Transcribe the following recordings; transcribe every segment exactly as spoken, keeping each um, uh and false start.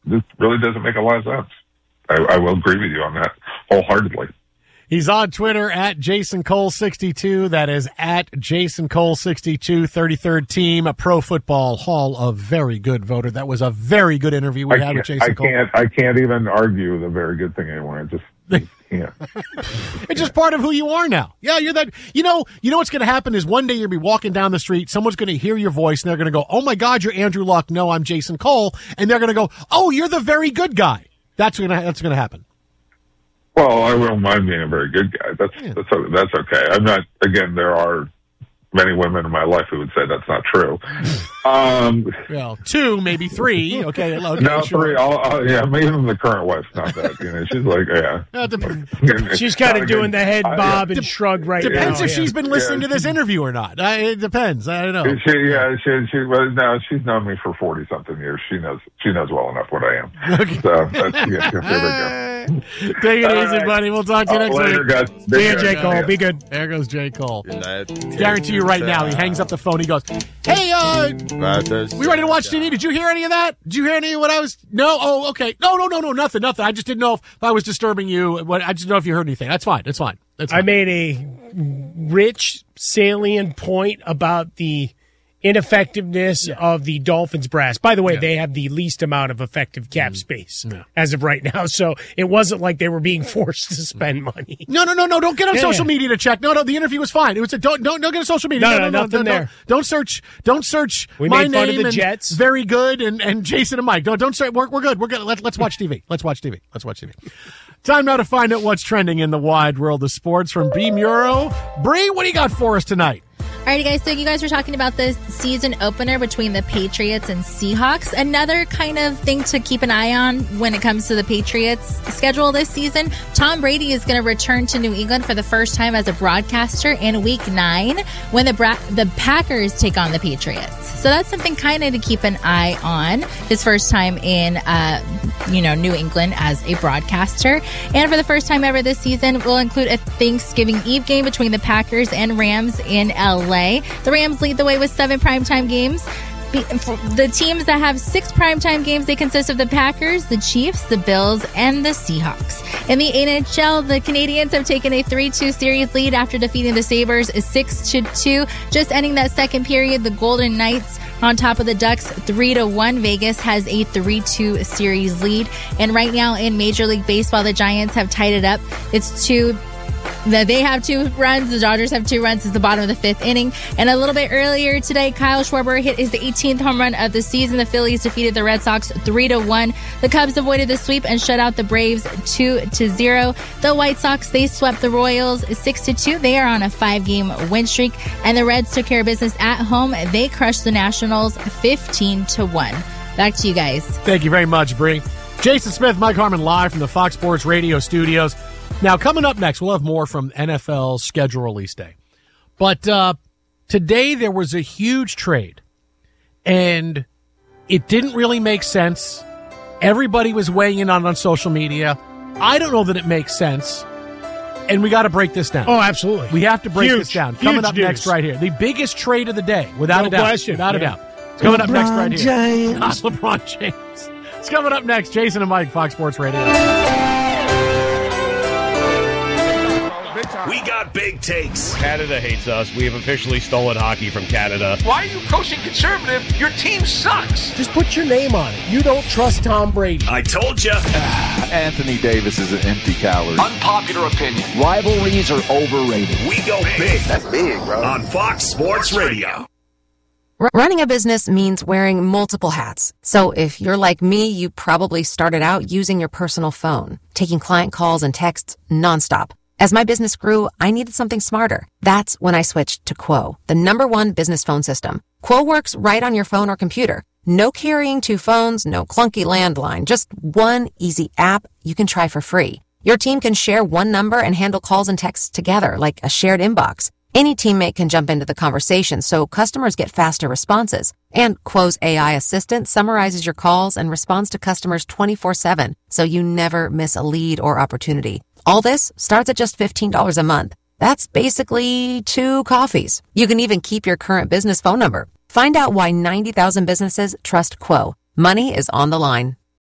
this really doesn't make a lot of sense. I, I will agree with you on that wholeheartedly. He's on Twitter at Jason Cole sixty-two. That is at Jason Cole sixty-two, thirty-third team, a Pro Football Hall of Very Good voter. That was a very good interview we I had with Jason I Cole. Can't, I can't even argue the very good thing anymore. I just, just can't. It's just part of who you are now. Yeah, you're that. You know, you know what's going to happen is one day you'll be walking down the street, someone's going to hear your voice, and they're going to go, "Oh my God, you're Andrew Luck." No, I'm Jason Cole, and they're going to go, "Oh, you're the very good guy." That's going to that's going to happen. Well, I don't mind being a very good guy. That's yeah. that's that's okay. I'm not. Again, there are many women in my life who would say that's not true. Um, well, two, maybe three. Okay, okay no, sure. three. I'll, I'll, yeah, even the current wife's not that. You know, she's like, yeah. Uh, dep- she's kind of doing the head bob uh, yeah. and shrug right depends now. Depends if yeah. she's been listening yeah. to this interview or not. Uh, it depends. I don't know. She, yeah, she, she. Well, no, she's known me for forty something years. She knows. She knows well enough what I am. Okay. So that's, yeah, here we go. Take it All easy, right. buddy. We'll talk to you oh, next later, week. Guys. See you, J. Cole. Be good. There goes J. Cole. Guarantee you right now, he hangs up the phone. He goes, "Hey, uh, we ready to watch T V? Did you hear any of that? Did you hear any of what I was? No. Oh, okay. No, no, no, no, nothing, nothing. I just didn't know if I was disturbing you. What I just didn't know if you heard anything. That's fine. That's fine. That's fine." I made a rich, salient point about the ineffectiveness yeah. of the Dolphins brass. By the way, yeah. they have the least amount of effective cap mm. space yeah. as of right now, so it wasn't like they were being forced to spend money. No, no, no, no! Don't get on yeah, social yeah. media to check. No, no, the interview was fine. It was a, don't don't don't get on social media. No, no, no, no, no nothing no, there. Don't, don't search. Don't search. We my made fun name of the and Jets. Very good, and and Jason and Mike. Don't don't search. We're we're good. We're good. Let's let's watch T V. Let's watch T V. Let's watch T V. Time now to find out what's trending in the wide world of sports from B Muro. Bree, what do you got for us tonight? All right, guys, so you guys were talking about the season opener between the Patriots and Seahawks. Another kind of thing to keep an eye on when it comes to the Patriots schedule this season. Tom Brady is going to return to New England for the first time as a broadcaster in week nine when the Bra- the Packers take on the Patriots. So that's something kind of to keep an eye on. His first time in, uh, you know, New England as a broadcaster. And for the first time ever this season, we'll include a Thanksgiving Eve game between the Packers and Rams in L A. The Rams lead the way with seven primetime games. The teams that have six primetime games, they consist of the Packers, the Chiefs, the Bills, and the Seahawks. In the N H L, the Canadiens have taken a three two series lead after defeating the Sabres six to two. Just ending that second period, the Golden Knights on top of the Ducks three to one. Vegas has a three two series lead. And right now in Major League Baseball, the Giants have tied it up. It's two They have two runs. The Dodgers have two runs. It's the bottom of the fifth inning. And a little bit earlier today, Kyle Schwarber hit his eighteenth home run of the season. The Phillies defeated the Red Sox three to one. The Cubs avoided the sweep and shut out the Braves two to zero. The White Sox, they swept the Royals six to two. They are on a five-game win streak. And the Reds took care of business at home. They crushed the Nationals fifteen to one. Back to you guys. Thank you very much, Bree. Jason Smith, Mike Harmon live from the Fox Sports Radio studios. Now, coming up next, we'll have more from N F L schedule release day. But uh, today there was a huge trade, and it didn't really make sense. Everybody was weighing in on it on social media. I don't know that it makes sense, and we got to break this down. Oh, absolutely. We have to break huge, this down. Coming up news. next right here. The biggest trade of the day, without no a doubt. Question. Without yeah. a doubt. It's coming LeBron up next right here. James. Not LeBron James. It's coming up next. Jason and Mike, Fox Sports Radio. We got big takes. Canada hates us. We have officially stolen hockey from Canada. Why are you coaching conservative? Your team sucks. Just put your name on it. You don't trust Tom Brady. I told you. Anthony Davis is an empty calorie. Unpopular opinion. Rivalries are overrated. We go big. That's big, bro. On Fox Sports Radio. R- running a business means wearing multiple hats. So if you're like me, you probably started out using your personal phone, taking client calls and texts nonstop. As my business grew, I needed something smarter. That's when I switched to Quo, the number one business phone system. Quo works right on your phone or computer. No carrying two phones, no clunky landline, just one easy app you can try for free. Your team can share one number and handle calls and texts together like a shared inbox. Any teammate can jump into the conversation so customers get faster responses. And Quo's A I assistant summarizes your calls and responds to customers twenty-four seven, so you never miss a lead or opportunity. All this starts at just fifteen dollars a month. That's basically two coffees. You can even keep your current business phone number. Find out why ninety thousand businesses trust Quo. Money is on the line.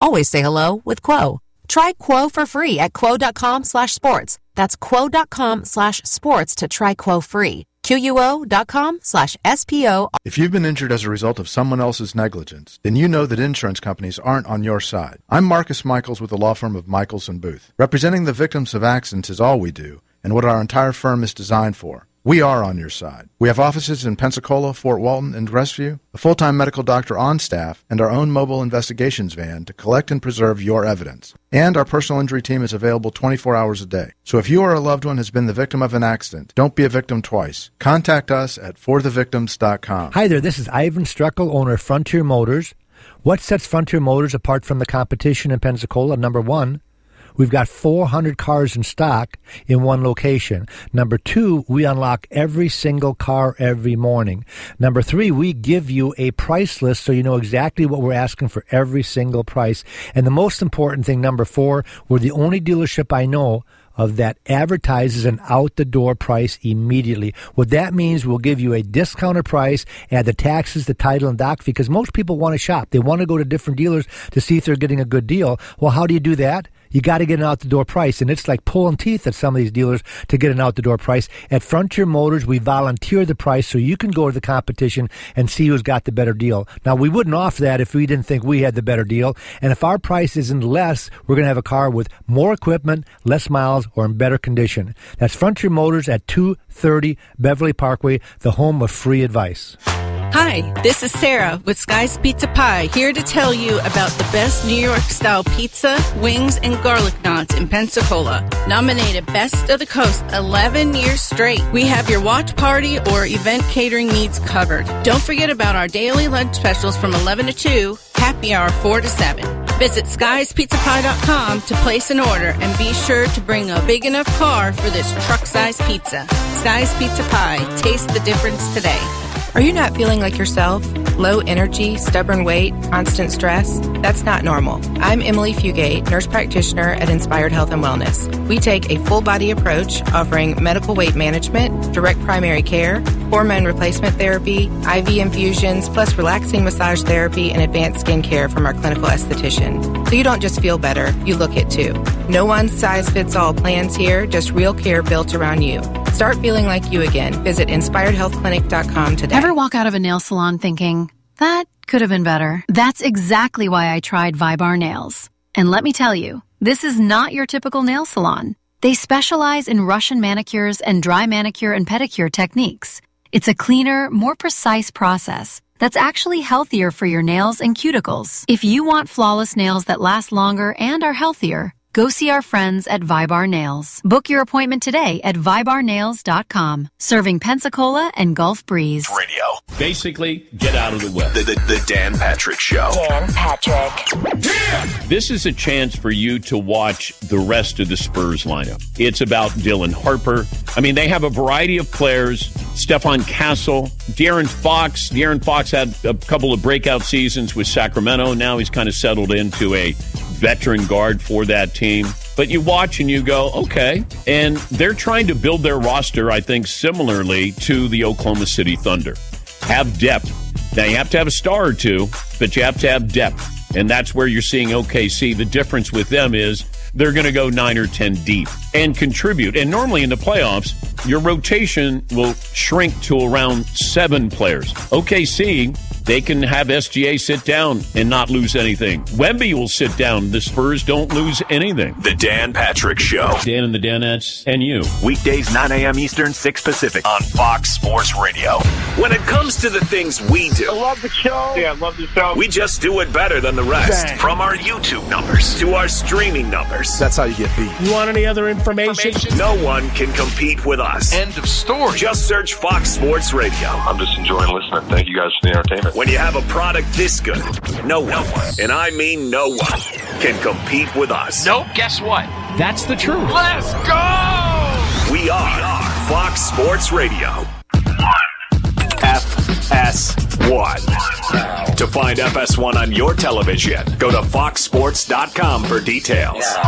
always say hello with Quo. Try Quo for free at quo.com slash sports. That's quo.com slash sports to try Quo free. Q-U-O.com slash S-P-O. If you've been injured as a result of someone else's negligence, then you know that insurance companies aren't on your side. I'm Marcus Michaels with the law firm of Michaels and Booth. Representing the victims of accidents is all we do, and what our entire firm is designed for. We are on your side. We have offices in Pensacola, Fort Walton, and Rescue, a full-time medical doctor on staff, and our own mobile investigations van to collect and preserve your evidence. And our personal injury team is available twenty-four hours a day. So if you or a loved one has been the victim of an accident, don't be a victim twice. Contact us at for the victims dot com. Hi there, this is Ivan Streckel, owner of Frontier Motors. What sets Frontier Motors apart from the competition in Pensacola? Number one, we've got four hundred cars in stock in one location. Number two, we unlock every single car every morning. Number three, we give you a price list so you know exactly what we're asking for every single price. And the most important thing, number four, we're the only dealership I know of that advertises an out-the-door price immediately. What that means, we'll give you a discounted price, add the taxes, the title, and doc fee, because most people want to shop. They want to go to different dealers to see if they're getting a good deal. Well, how do you do that? You got to get an out-the-door price, and it's like pulling teeth at some of these dealers to get an out-the-door price. At Frontier Motors, we volunteer the price so you can go to the competition and see who's got the better deal. Now, we wouldn't offer that if we didn't think we had the better deal, and if our price isn't less, we're going to have a car with more equipment, less miles, or in better condition. That's Frontier Motors at two thirty Beverly Parkway, the home of free advice. Hi, this is Sarah with Sky's Pizza Pie, here to tell you about the best New York-style pizza, wings, and garlic knots in Pensacola. Nominated Best of the Coast eleven years straight. We have your watch party or event catering needs covered. Don't forget about our daily lunch specials from eleven to two, happy hour four to seven. Visit skies pizza pie dot com to place an order and be sure to bring a big enough car for this truck-sized pizza. Sky's Pizza Pie. Taste the difference today. Are you not feeling like yourself? Low energy, stubborn weight, constant stress? That's not normal. I'm Emily Fugate, nurse practitioner at Inspired Health and Wellness. We take a full body approach offering medical weight management, direct primary care, hormone replacement therapy, I V infusions, plus relaxing massage therapy and advanced skin care from our clinical esthetician. So you don't just feel better, you look it too. No one size fits all plans here, just real care built around you. Start feeling like you again. Visit inspired health clinic dot com today. Ever walk out of a nail salon thinking, that could have been better? That's exactly why I tried Vibar Nails. And let me tell you, this is not your typical nail salon. They specialize in Russian manicures and dry manicure and pedicure techniques. It's a cleaner, more precise process that's actually healthier for your nails and cuticles. If you want flawless nails that last longer and are healthier, go see our friends at Vibar Nails. Book your appointment today at vibar nails dot com. Serving Pensacola and Gulf Breeze. Radio. Basically, get out of the way. The, the, the Dan Patrick Show. Dan Patrick. Yeah! This is a chance for you to watch the rest of the Spurs lineup. It's about Dylan Harper. I mean, they have a variety of players. Stefan Castle, De'Aaron Fox. De'Aaron Fox had a couple of breakout seasons with Sacramento. Now he's kind of settled into a veteran guard for that team. But you watch and you go, okay. And they're trying to build their roster, I think, similarly to the Oklahoma City Thunder. Have depth. Now, you have to have a star or two, but you have to have depth. And that's where you're seeing O K C. The difference with them is they're going to go nine or ten deep and contribute. And normally in the playoffs, your rotation will shrink to around seven players. O K C, they can have S G A sit down and not lose anything. Wemby will sit down. The Spurs don't lose anything. The Dan Patrick Show. Dan and the Danettes and you. Weekdays, nine a.m. Eastern, six Pacific on Fox Sports Radio. When it comes to the things we do, I love the show. Yeah, I love the show. We just do it better than the rest. Dang. From our YouTube numbers to our streaming numbers. That's how you get beat. You want any other information? information? No one can compete with us. End of story. Just search Fox Sports Radio. I'm just enjoying listening. Thank you guys for the entertainment. When you have a product this good, no one, and I mean no one, can compete with us. Nope, guess what? That's the truth. Let's go! We are, we are Fox Sports Radio. F S one. To find F S one on your television, go to fox sports dot com for details.